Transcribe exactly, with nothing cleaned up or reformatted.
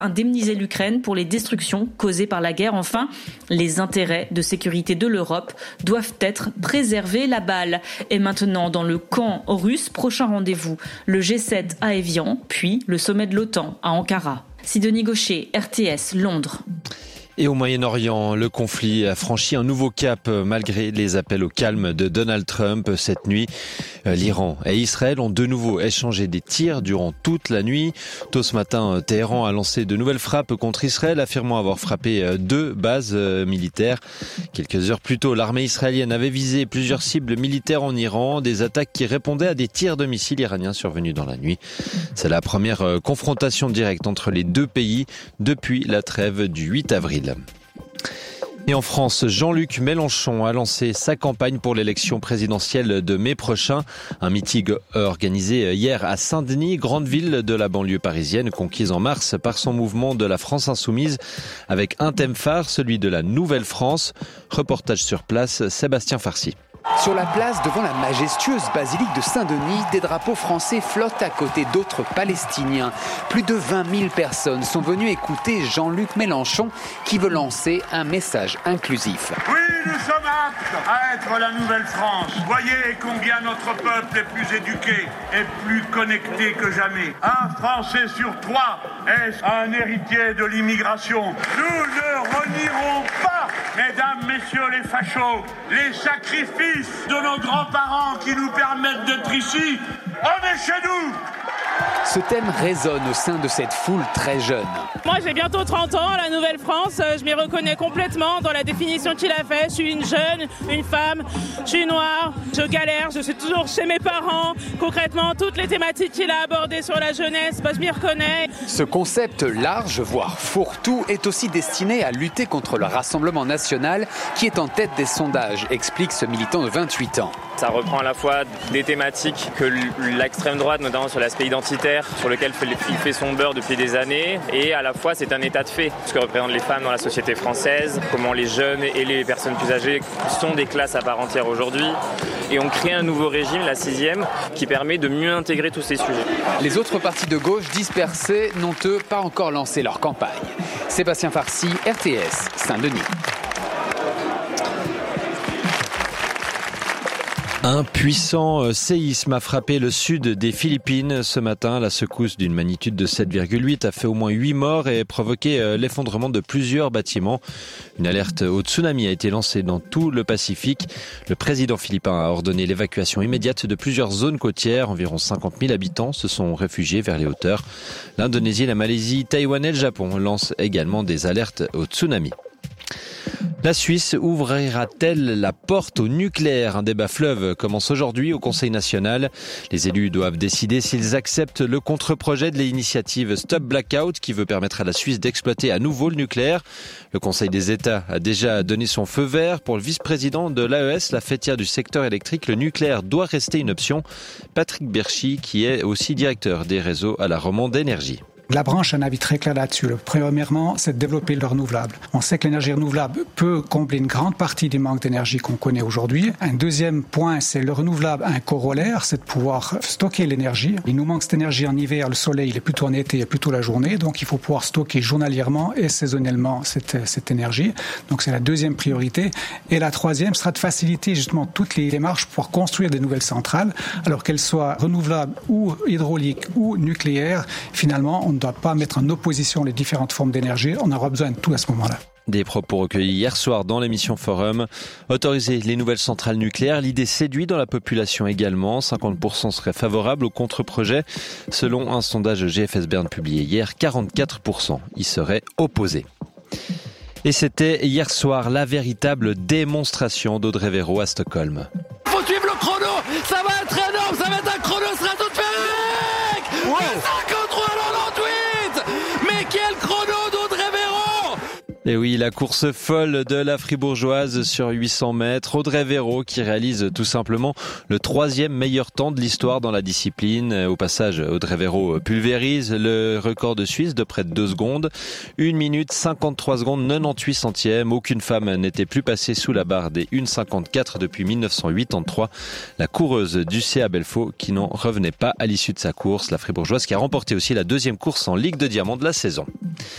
indemniser l'Ukraine pour les destructions causées par la guerre. Enfin, les intérêts de sécurité de l'Europe doivent être préservés. La balle est maintenant dans le camp russe. Prochain rendez-vous, le G sept à Évian, puis le sommet de l'OTAN à Ankara. Sidonie Gaucher, R T S, Londres. Et au Moyen-Orient, le conflit a franchi un nouveau cap malgré les appels au calme de Donald Trump. Cette nuit, l'Iran et Israël ont de nouveau échangé des tirs durant toute la nuit. Tôt ce matin, Téhéran a lancé de nouvelles frappes contre Israël, affirmant avoir frappé deux bases militaires. Quelques heures plus tôt, l'armée israélienne avait visé plusieurs cibles militaires en Iran, des attaques qui répondaient à des tirs de missiles iraniens survenus dans la nuit. C'est la première confrontation directe entre les deux pays depuis la trêve du huit avril. Et en France, Jean-Luc Mélenchon a lancé sa campagne pour l'élection présidentielle de mai prochain. Un meeting organisé hier à Saint-Denis, grande ville de la banlieue parisienne, conquise en mars par son mouvement de la France Insoumise, avec un thème phare, celui de la Nouvelle-France. Reportage sur place, Sébastien Farcy. Sur la place, devant la majestueuse basilique de Saint-Denis, des drapeaux français flottent à côté d'autres palestiniens. Plus de vingt mille personnes sont venues écouter Jean-Luc Mélenchon qui veut lancer un message inclusif. Oui, nous sommes aptes à être la Nouvelle-France. Voyez combien notre peuple est plus éduqué et plus connecté que jamais. Un Français sur trois est un héritier de l'immigration. Nous ne renierons pas, mesdames, messieurs les fachos, les sacrifices de nos grands-parents qui nous permettent d'être ici. On est chez nous. Ce thème résonne au sein de cette foule très jeune. Moi j'ai bientôt trente ans, la Nouvelle-France, je m'y reconnais complètement dans la définition qu'il a faite. Je suis une jeune, une femme, je suis noire, je galère, je suis toujours chez mes parents. Concrètement, toutes les thématiques qu'il a abordées sur la jeunesse, bah, je m'y reconnais. Ce concept large, voire fourre-tout, est aussi destiné à lutter contre le Rassemblement national qui est en tête des sondages, explique ce militant de vingt-huit ans. Ça reprend à la fois des thématiques que l'extrême droite, notamment sur l'aspect identitaire, sur lequel il fait son beurre depuis des années, et à la fois c'est un état de fait, ce que représentent les femmes dans la société française, comment les jeunes et les personnes plus âgées sont des classes à part entière aujourd'hui, et on crée un nouveau régime, la sixième, qui permet de mieux intégrer tous ces sujets. Les autres partis de gauche dispersés n'ont eux pas encore lancé leur campagne. Sébastien Farcy, R T S, Saint-Denis. Un puissant séisme a frappé le sud des Philippines ce matin. La secousse d'une magnitude de sept virgule huit a fait au moins huit morts et provoqué l'effondrement de plusieurs bâtiments. Une alerte au tsunami a été lancée dans tout le Pacifique. Le président philippin a ordonné l'évacuation immédiate de plusieurs zones côtières. Environ cinquante mille habitants se sont réfugiés vers les hauteurs. L'Indonésie, la Malaisie, Taïwan et le Japon lancent également des alertes au tsunami. La Suisse ouvrira-t-elle la porte au nucléaire? Un débat fleuve commence aujourd'hui au Conseil national. Les élus doivent décider s'ils acceptent le contre-projet de l'initiative Stop Blackout qui veut permettre à la Suisse d'exploiter à nouveau le nucléaire. Le Conseil des États a déjà donné son feu vert. Pour le vice-président de l'A E S, la fêtière du secteur électrique, le nucléaire doit rester une option. Patrick Berchy, qui est aussi directeur des réseaux à la Romande Énergie. La branche a un avis très clair là-dessus. Premièrement, c'est de développer le renouvelable. On sait que l'énergie renouvelable peut combler une grande partie du manque d'énergie qu'on connaît aujourd'hui. Un deuxième point, c'est le renouvelable, un corollaire, c'est de pouvoir stocker l'énergie. Il nous manque cette énergie en hiver, le soleil, il est plutôt en été et plutôt la journée. Donc, il faut pouvoir stocker journalièrement et saisonnièrement cette, cette énergie. Donc, c'est la deuxième priorité. Et la troisième sera de faciliter justement toutes les démarches pour construire des nouvelles centrales. Alors qu'elles soient renouvelables ou hydrauliques ou nucléaires, finalement, on ne doit pas mettre en opposition les différentes formes d'énergie. On aura besoin de tout à ce moment-là. Des propos recueillis hier soir dans l'émission Forum. Autoriser les nouvelles centrales nucléaires, l'idée séduit dans la population également. cinquante pour cent seraient favorables au contre-projet. Selon un sondage G F S Bern publié hier, quarante-quatre pour cent y seraient opposés. Et c'était hier soir la véritable démonstration d'Audrey Véro à Stockholm. Faut suivre le chrono, ça va être énorme, ça va être un chrono stratosphérique. Ouais. cinquante-trois quatre-vingt-dix-huit. Mais quel chrono d'Audrey Véro! Et oui, la course folle de la Fribourgeoise sur huit cents mètres. Audrey Véro qui réalise tout simplement le troisième meilleur temps de l'histoire dans la discipline. Au passage, Audrey Véro pulvérise le record de Suisse de près de deux secondes. une minute cinquante-trois secondes quatre-vingt-dix-huit centièmes. Aucune femme n'était plus passée sous la barre des une cinquante-quatre depuis mille neuf cent quatre-vingt-trois. La coureuse du C A Belfaux qui n'en revenait pas à l'issue de sa course. La Fribourgeoise qui a remporté aussi la deuxième course en Ligue de Diamant de la saison.